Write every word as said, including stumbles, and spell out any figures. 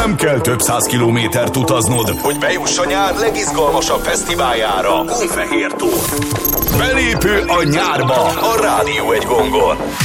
Nem kell több száz kilométert utaznod, hogy bejuss a nyár legizgalmasabb fesztiváljára, Kunfehértó. Belépő a nyárba a Rádió egy gongon.